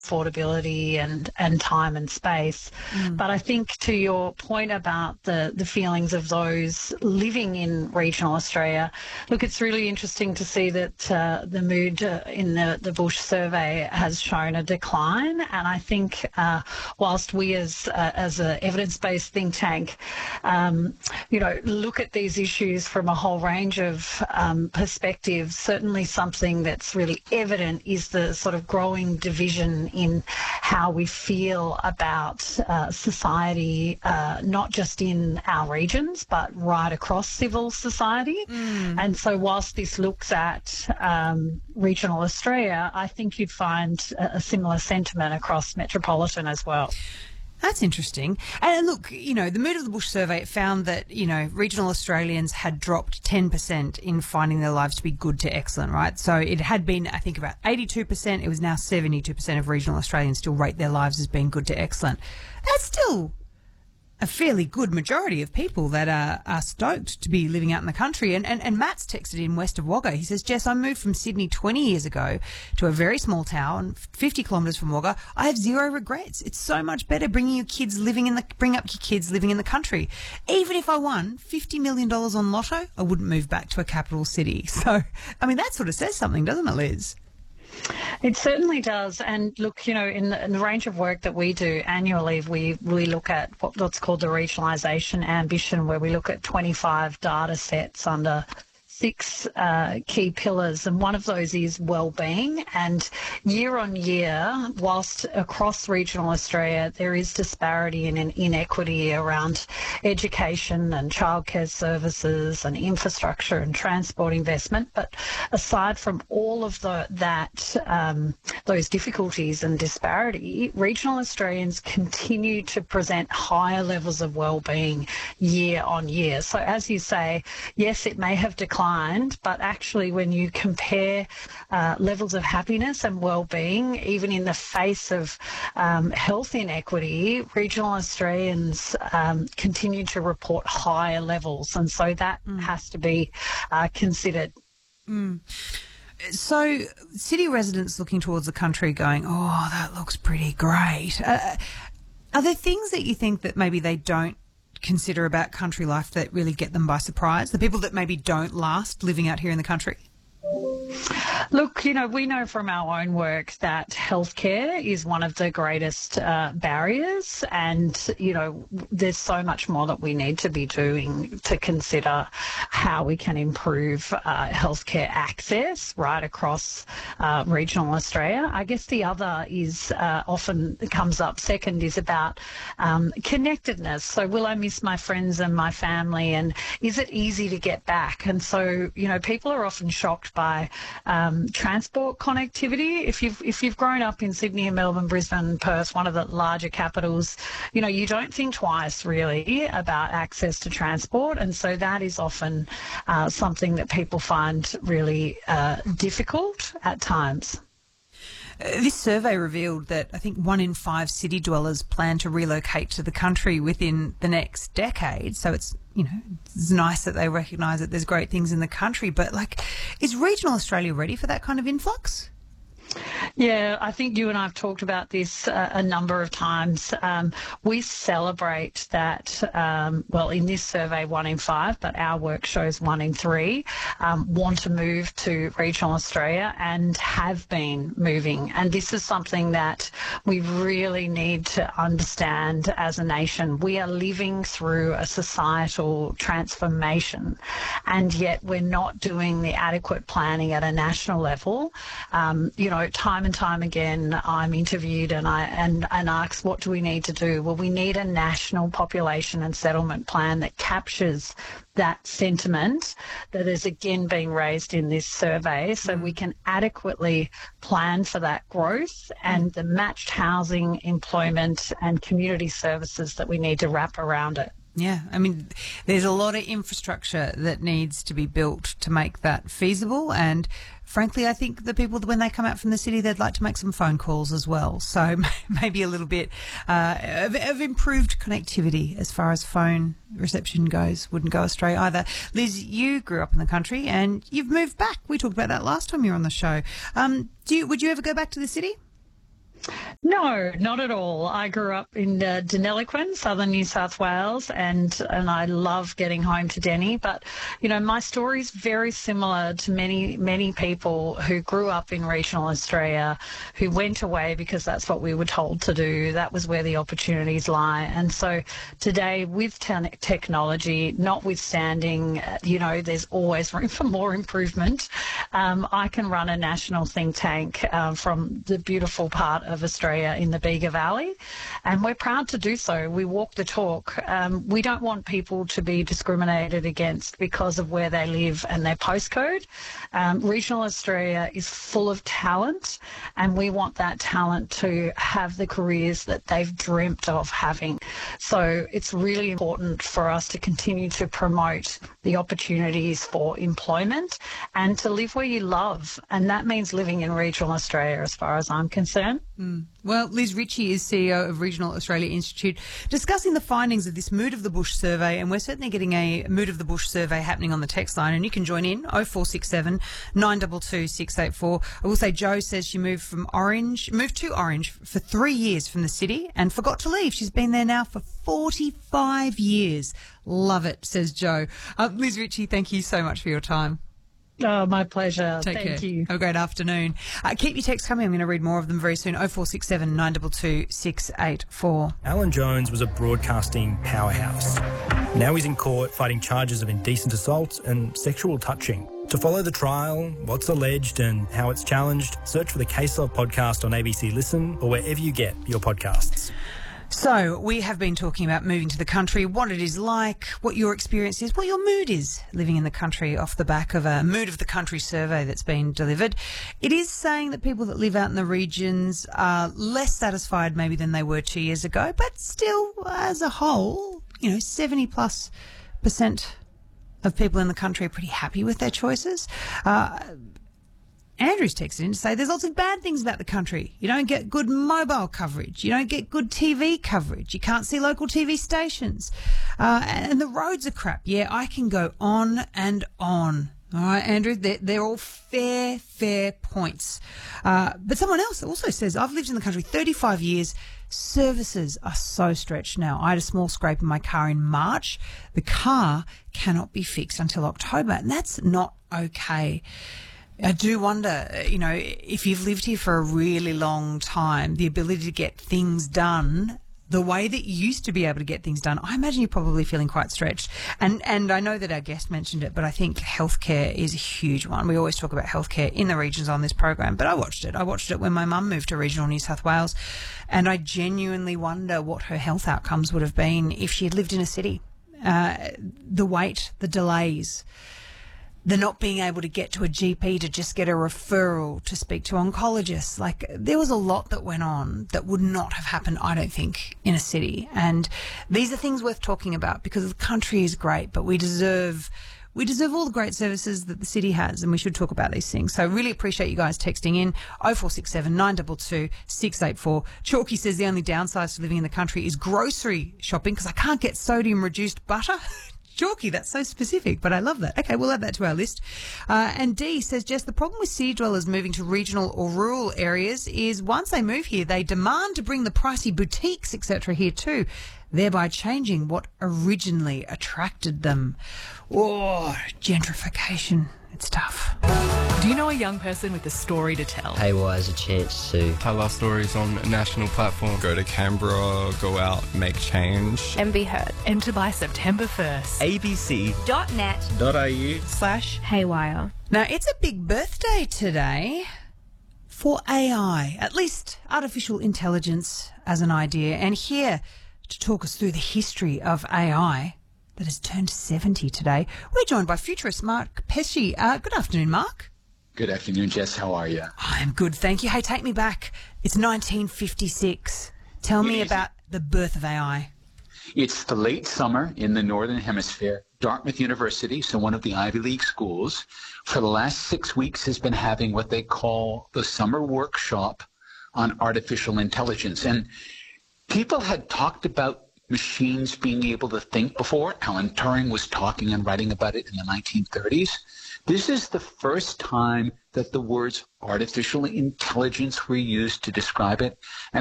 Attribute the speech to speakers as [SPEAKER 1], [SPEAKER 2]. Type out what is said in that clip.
[SPEAKER 1] affordability and time and space. But I think to your point about the feelings of those living in regional Australia, look, it's really interesting to see that the mood in the Bush survey has shown a decline. And I think whilst we as an evidence-based think tank, look at these issues from a whole range of perspectives, certainly something that's really evident is the sort of growing division in how we feel about society, not just in our regions, but right across civil society. And so whilst this looks at regional Australia, I think you'd find a similar sentiment across metropolitan as well.
[SPEAKER 2] That's interesting. And look, the Mood of the Bush survey found that, regional Australians had dropped 10% in finding their lives to be good to excellent, right? So it had been, I think, about 82%. It was now 72% of regional Australians still rate their lives as being good to excellent. That's still a fairly good majority of people that are stoked to be living out in the country. And Matt's texted in west of Wagga. He says, Jess, I moved from Sydney 20 years ago to a very small town, 50 kilometres from Wagga. I have zero regrets. It's so much better bring up your kids living in the country. Even if I won $50 million on Lotto, I wouldn't move back to a capital city. So, that sort of says something, doesn't it, Liz?
[SPEAKER 1] It certainly does. And look, in the range of work that we do annually, we look at what's called the regionalisation ambition, where we look at 25 data sets under 6 key pillars, and one of those is well-being. And year on year, whilst across regional Australia there is disparity and inequity around education and childcare services and infrastructure and transport investment, but aside from all of those difficulties and disparity, regional Australians continue to present higher levels of well-being year on year. So as you say, yes, it may have declined, but actually when you compare levels of happiness and well-being, even in the face of health inequity, regional Australians continue to report higher levels, and so that has to be considered.
[SPEAKER 2] So city residents looking towards the country going, oh, that looks pretty great. Are there things that you think that maybe they don't consider about country life that really get them by surprise? The people that maybe don't last living out here in the country?
[SPEAKER 1] Look, we know from our own work that healthcare is one of the greatest barriers, and, there's so much more that we need to be doing to consider how we can improve healthcare access right across regional Australia. I guess the other is often comes up second is about connectedness. So will I miss my friends and my family, and is it easy to get back? And so, people are often shocked by transport connectivity. If you've grown up in Sydney and Melbourne, Brisbane, Perth, one of the larger capitals, you don't think twice really about access to transport, and so that is often something that people find really difficult at times.
[SPEAKER 2] This survey revealed that I think 1 in 5 city dwellers plan to relocate to the country within the next decade. So it's nice that they recognise that there's great things in the country, but is regional Australia ready for that kind of influx?
[SPEAKER 1] Yeah, I think you and I have talked about this a number of times. We celebrate that, in this survey 1 in 5, but our work shows 1 in 3 want to move to regional Australia and have been moving. And this is something that we really need to understand as a nation. We are living through a societal transformation, and yet we're not doing the adequate planning at a national level. Time and time again, I'm interviewed and asked, what do we need to do? Well, we need a national population and settlement plan that captures that sentiment that is again being raised in this survey, so we can adequately plan for that growth and the matched housing, employment and community services that we need to wrap around it.
[SPEAKER 2] Yeah, there's a lot of infrastructure that needs to be built to make that feasible, and frankly, I think the people, when they come out from the city, they'd like to make some phone calls as well. So maybe a little bit of improved connectivity as far as phone reception goes wouldn't go astray either. Liz, you grew up in the country and you've moved back. We talked about that last time you were on the show. Would you ever go back to the city?
[SPEAKER 1] No, not at all. I grew up in Deniliquin, southern New South Wales, and I love getting home to Denny. But, you know, my story is very similar to many people who grew up in regional Australia, who went away because that's what we were told to do. That was where the opportunities lie. And so today, with technology, notwithstanding, you know, there's always room for more improvement. I can run a national think tank from the beautiful part of Australia in the Bega Valley, and we're proud to do so. We walk the talk. We don't want people to be discriminated against because of where they live and their postcode. Regional Australia is full of talent, and we want that talent to have the careers that they've dreamt of having. So it's really important for us to continue to promote the opportunities for employment and to live where you love, and that means living in regional Australia as far as I'm concerned.
[SPEAKER 2] Well, Liz Ritchie is CEO of Regional Australia Institute, discussing the findings of this Mood of the Bush survey, and we're certainly getting a Mood of the Bush survey happening on the text line, and you can join in 0467 922 684. I will say Jo says she moved to Orange for 3 years from the city and forgot to leave. She's been there now for 45 years. Love it, says Jo. Liz Ritchie, thank you so much for your time.
[SPEAKER 1] Oh, my pleasure. Thank you.
[SPEAKER 2] Have a great afternoon. Keep your texts coming. I'm going to read more of them very soon. 0467 922 684.
[SPEAKER 3] Alan Jones was a broadcasting powerhouse. Now he's in court fighting charges of indecent assault and sexual touching. To follow the trial, what's alleged and how it's challenged, search for the Case Of podcast on ABC Listen or wherever you get your podcasts.
[SPEAKER 2] So we have been talking about moving to the country, what it is like, what your experience is, what your mood is living in the country off the back of a Mood of the Country survey that's been delivered. It is saying that people that live out in the regions are less satisfied maybe than they were 2 years ago, but still, as a whole, 70+% of people in the country are pretty happy with their choices. Andrew's texted in to say there's lots of bad things about the country. You don't get good mobile coverage. You don't get good TV coverage. You can't see local TV stations. And the roads are crap. Yeah, I can go on and on. All right, Andrew, they're all fair points. But someone else also says, I've lived in the country 35 years. Services are so stretched now. I had a small scrape in my car in March. The car cannot be fixed until October, and that's not okay. I do wonder, if you've lived here for a really long time, the ability to get things done the way that you used to be able to get things done, I imagine you're probably feeling quite stretched. And I know that our guest mentioned it, but I think healthcare is a huge one. We always talk about healthcare in the regions on this program, but I watched it. I watched it when my mum moved to regional New South Wales, and I genuinely wonder what her health outcomes would have been if she had lived in a city. The wait, the delays, the not being able to get to a GP to just get a referral to speak to oncologists. Like, there was a lot that went on that would not have happened, I don't think, in a city. And these are things worth talking about because the country is great, but we deserve all the great services that the city has, and we should talk about these things. So really appreciate you guys texting in 0467 922 684. Chalky says the only downside to living in the country is grocery shopping because I can't get sodium reduced butter. Chalky, that's so specific, but I love that. Okay, we'll add that to our list. And Dee says, Jess, the problem with city dwellers moving to regional or rural areas is once they move here, they demand to bring the pricey boutiques, etc. here too, thereby changing what originally attracted them. Oh, gentrification. It's tough.
[SPEAKER 4] Do you know a young person with a story to tell?
[SPEAKER 5] Haywire is a chance to
[SPEAKER 6] tell our stories on a national platform. Go to Canberra, go out, make change.
[SPEAKER 7] And be heard.
[SPEAKER 4] Enter by September 1st.
[SPEAKER 7] abc.net.au/haywire.
[SPEAKER 2] Now, it's a big birthday today for AI, at least artificial intelligence as an idea. And here to talk us through the history of AI that has turned 70 today, we're joined by futurist Mark Pesce. Good afternoon, Mark.
[SPEAKER 8] Good afternoon, Jess. How are you?
[SPEAKER 2] I'm good, thank you. Hey, take me back. It's 1956. Tell me about the birth of AI.
[SPEAKER 8] It's the late summer in the Northern Hemisphere. Dartmouth University, so one of the Ivy League schools, for the last 6 weeks has been having what they call the Summer Workshop on Artificial Intelligence. And people had talked about machines being able to think before. Alan Turing was talking and writing about it in the 1930s. This is the first time that the words artificial intelligence were used to describe it. And